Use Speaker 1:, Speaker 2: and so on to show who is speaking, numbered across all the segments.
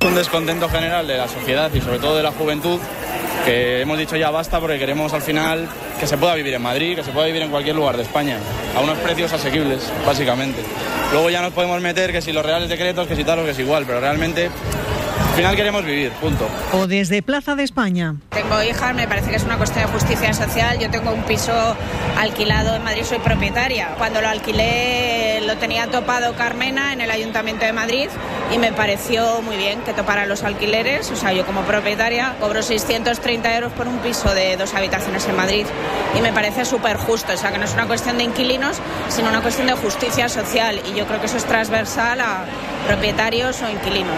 Speaker 1: Un descontento general de la sociedad y sobre todo de la juventud, que hemos dicho ya basta porque queremos al final que se pueda vivir en Madrid, que se pueda vivir en cualquier lugar de España, a unos precios asequibles, básicamente. Luego ya nos podemos meter que si los reales decretos, que si tal o que es igual, pero realmente al final queremos vivir, punto.
Speaker 2: O desde Plaza de España.
Speaker 3: Tengo hijas, me parece que es una cuestión de justicia social. Yo tengo un piso alquilado en Madrid, soy propietaria. Cuando lo alquilé lo tenía topado Carmena en el Ayuntamiento de Madrid y me pareció muy bien que toparan los alquileres. O sea, yo como propietaria cobro 630 euros por un piso de 2 habitaciones en Madrid y me parece súper justo. O sea, que no es una cuestión de inquilinos, sino una cuestión de justicia social y yo creo que eso es transversal a propietarios o inquilinos.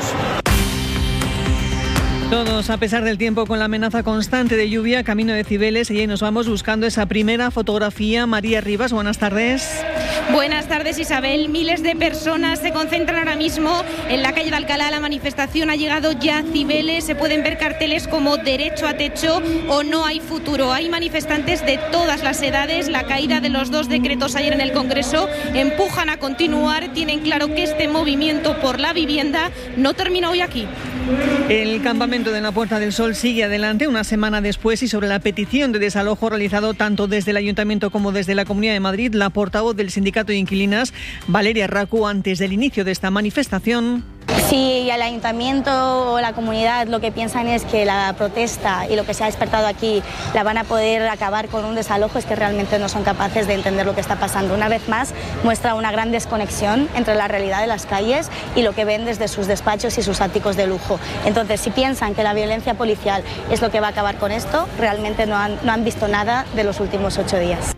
Speaker 2: Todos, a pesar del tiempo, con la amenaza constante de lluvia, camino de Cibeles, y ahí nos vamos buscando esa primera fotografía. María Rivas, buenas tardes.
Speaker 4: Buenas tardes, Isabel. Miles de personas se concentran ahora mismo en la calle de Alcalá. La manifestación ha llegado ya a Cibeles. Se pueden ver carteles como derecho a techo o no hay futuro. Hay manifestantes de todas las edades. La caída de los 2 decretos ayer en el Congreso empujan a continuar. Tienen claro que este movimiento por la vivienda no termina hoy aquí.
Speaker 2: El campamento de la Puerta del Sol sigue adelante una semana después y sobre la petición de desalojo realizado tanto desde el Ayuntamiento como desde la Comunidad de Madrid, la portavoz del Sindicato de Inquilinas, Valeria Racu, antes del inicio de esta manifestación.
Speaker 5: Si el Ayuntamiento o la comunidad lo que piensan es que la protesta y lo que se ha despertado aquí la van a poder acabar con un desalojo, es que realmente no son capaces de entender lo que está pasando. Una vez más muestra una gran desconexión entre la realidad de las calles y lo que ven desde sus despachos y sus áticos de lujo. Entonces, si piensan que la violencia policial es lo que va a acabar con esto, realmente no han visto nada de los últimos 8 días.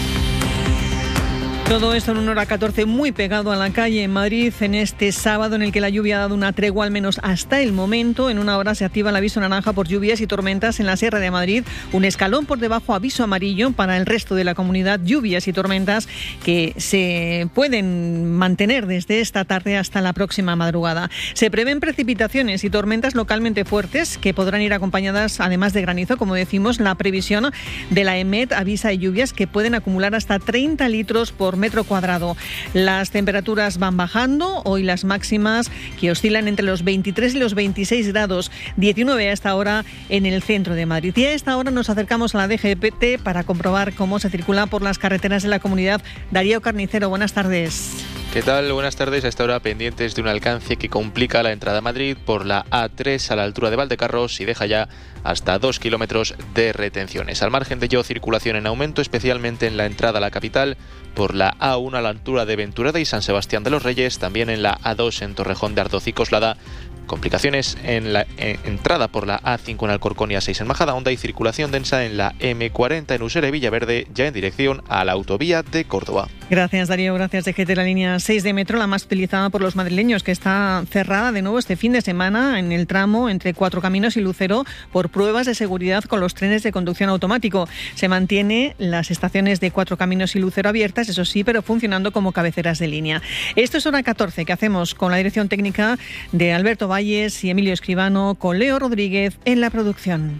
Speaker 2: Todo esto en una hora 14 muy pegado a la calle en Madrid en este sábado en el que la lluvia ha dado una tregua al menos hasta el momento. En una hora se activa el aviso naranja por lluvias y tormentas en la Sierra de Madrid. Un escalón por debajo, aviso amarillo para el resto de la comunidad. Lluvias y tormentas que se pueden mantener desde esta tarde hasta la próxima madrugada. Se prevén precipitaciones y tormentas localmente fuertes que podrán ir acompañadas además de granizo. Como decimos, la previsión de la EMET avisa de lluvias que pueden acumular hasta 30 litros por metro cuadrado. Las temperaturas van bajando, hoy las máximas que oscilan entre los 23 y los 26 grados, 19 a esta hora en el centro de Madrid. Y a esta hora nos acercamos a la DGT para comprobar cómo se circula por las carreteras de la comunidad. Darío Carnicero, buenas tardes.
Speaker 6: ¿Qué tal? Buenas tardes. A esta hora pendientes de un alcance que complica la entrada a Madrid por la A3 a la altura de Valdecarros y deja ya hasta 2 kilómetros de retenciones. Al margen de ello, circulación en aumento, especialmente en la entrada a la capital por la A1 a la altura de Venturada y San Sebastián de los Reyes, también en la A2 en Torrejón de Ardoz y Coslada. Complicaciones en la entrada por la A5 en Alcorcón y A6 en Majadahonda y circulación densa en la M40 en Usera y Villaverde, ya en dirección a la autovía de Córdoba.
Speaker 2: Gracias, Darío. Gracias, DGT. La línea 6 de metro, la más utilizada por los madrileños, que está cerrada de nuevo este fin de semana en el tramo entre Cuatro Caminos y Lucero por pruebas de seguridad con los trenes de conducción automático. Se mantiene las estaciones de Cuatro Caminos y Lucero abiertas, eso sí, pero funcionando como cabeceras de línea. Esto es hora 14, que hacemos con la dirección técnica de Alberto Valles y Emilio Escribano, con Leo Rodríguez en la producción.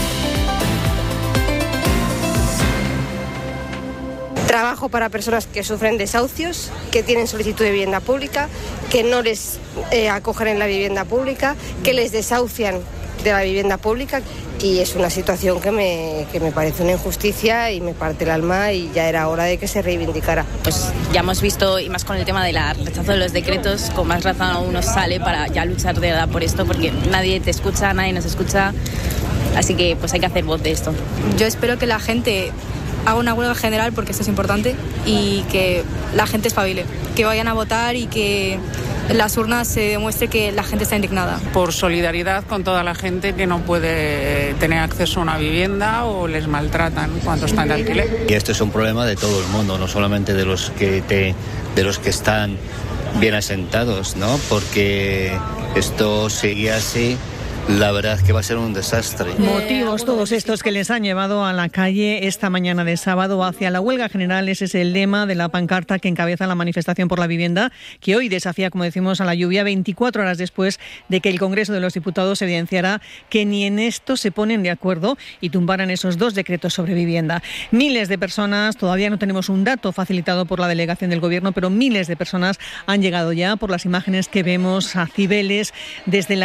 Speaker 7: Trabajo para personas que sufren desahucios, que tienen solicitud de vivienda pública, que no les acogen en la vivienda pública, que les desahucian de la vivienda pública, y es una situación que me parece una injusticia y me parte el alma, y ya era hora de que se reivindicara.
Speaker 8: Pues ya hemos visto, y más con el tema del rechazo de los decretos, con más razón uno sale para ya luchar de verdad por esto, porque nadie te escucha, nadie nos escucha, así que pues hay que hacer voz de esto.
Speaker 9: Yo espero que la gente haga una huelga general, porque esto es importante, y que la gente espabile, que vayan a votar y que en las urnas se demuestre que la gente está indignada.
Speaker 10: Por solidaridad con toda la gente que no puede tener acceso a una vivienda o les maltratan cuando están de alquiler.
Speaker 11: Y esto es un problema de todo el mundo, no solamente de los que están bien asentados, ¿no? Porque esto sigue así, la verdad que va a ser un desastre.
Speaker 2: Motivos todos estos que les han llevado a la calle esta mañana de sábado hacia la huelga general. Ese es el lema de la pancarta que encabeza la manifestación por la vivienda, que hoy desafía, como decimos, a la lluvia 24 horas después de que el Congreso de los Diputados evidenciara que ni en esto se ponen de acuerdo y tumbaran esos 2 decretos sobre vivienda. Miles de personas, todavía no tenemos un dato facilitado por la delegación del Gobierno, pero miles de personas han llegado ya por las imágenes que vemos a Cibeles desde la